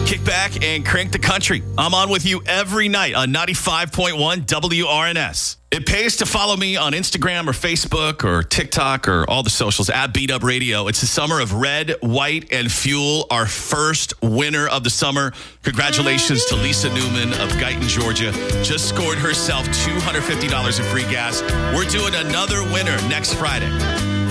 Kick back and crank the country. I'm on with you every night on 95.1 WRNS. It pays to follow me on Instagram or Facebook or TikTok or all the socials at Beat Up Radio. It's the summer of Red, White, and Fuel, our first winner of the summer. Congratulations to Lisa Newman of Guyton, Georgia. Just scored herself $250 in free gas. We're doing another winner next Friday.